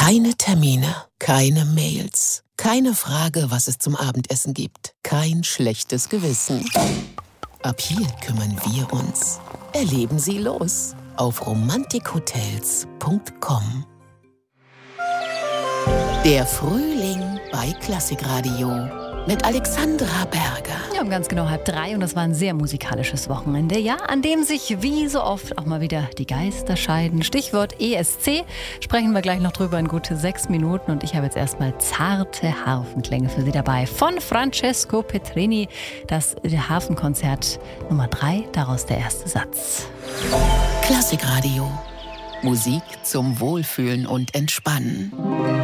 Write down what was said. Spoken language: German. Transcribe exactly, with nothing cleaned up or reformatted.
Keine Termine, keine Mails, keine Frage, was es zum Abendessen gibt, kein schlechtes Gewissen. Ab hier kümmern wir uns. Erleben Sie los auf romantikhotels punkt com. Der Frühling bei Klassikradio mit Alexandra Berger. Ja, um ganz genau halb drei und das war ein sehr musikalisches Wochenende, ja, an dem sich wie so oft auch mal wieder die Geister scheiden. Stichwort E S C, sprechen wir gleich noch drüber in gute sechs Minuten und ich habe jetzt erstmal zarte Harfenklänge für Sie dabei von Francesco Petrini, das Hafenkonzert Nummer drei, daraus der erste Satz. Klassikradio, Musik zum Wohlfühlen und Entspannen.